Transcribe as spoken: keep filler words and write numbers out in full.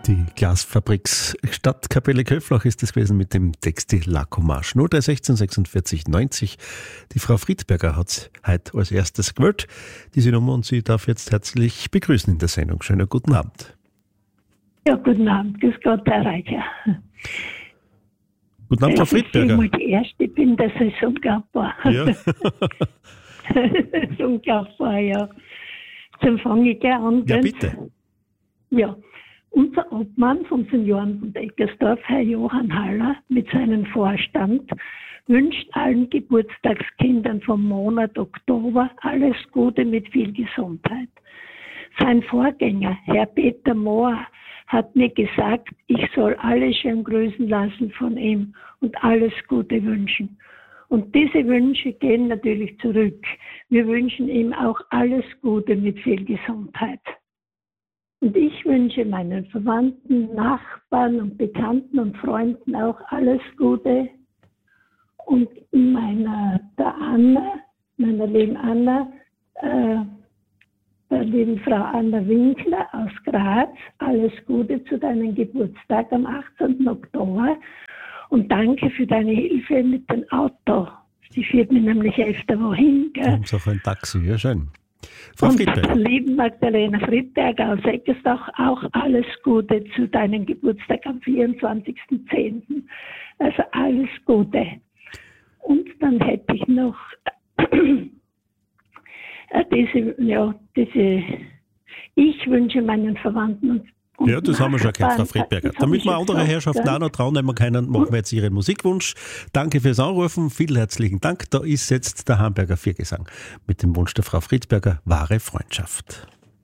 Die Glasfabriks Stadtkapelle Köflach ist es gewesen mit dem Text die La Commage. null drei sechzehn sechsundvierzig neunzig. Die Frau Friedberger hat es heute als erstes gewählt, diese Nummer, und sie darf jetzt herzlich begrüßen in der Sendung. Schönen guten Abend. Ja, guten Abend. Grüß Gott, Herr Reicher. Guten Abend, Frau Friedberger. Ich bin die Erste bin, das ist unglaubbar. Ja. Das ist unglaubbar, ja. Zum fange ich gleich an. Ja, gell? bitte. Ja. Unser Obmann vom Seniorenbund Eckersdorf, Herr Johann Haller, mit seinem Vorstand, wünscht allen Geburtstagskindern vom Monat Oktober alles Gute mit viel Gesundheit. Sein Vorgänger, Herr Peter Mohr, hat mir gesagt, ich soll alle schön grüßen lassen von ihm und alles Gute wünschen. Und diese Wünsche gehen natürlich zurück. Wir wünschen ihm auch alles Gute mit viel Gesundheit. Und ich wünsche meinen Verwandten, Nachbarn und Bekannten und Freunden auch alles Gute. Und meiner, der Anna, meiner lieben Anna, äh, der lieben Frau Anna Winkler aus Graz, alles Gute zu deinem Geburtstag am achtzehnten Oktober. Und danke für deine Hilfe mit dem Auto. Die führt mir nämlich öfter wohin. Gell? Und auch ein Taxi, ja schön. Frau Und Friedberger. lieben Magdalena Friedberger aus Eckersdorf, auch alles Gute zu deinem Geburtstag am vierundzwanzigsten zehnten Also alles Gute. Und dann hätte ich noch äh, diese, ja, diese, ich wünsche meinen Verwandten und und Ja, das haben wir schon gehört, Frau Friedberger. Damit wir andere Herrschaften auch noch dran nehmen können, machen wir jetzt Ihren Musikwunsch. Danke fürs Anrufen, vielen herzlichen Dank. Da ist jetzt der Hamburger Viergesang mit dem Wunsch der Frau Friedberger, wahre Freundschaft.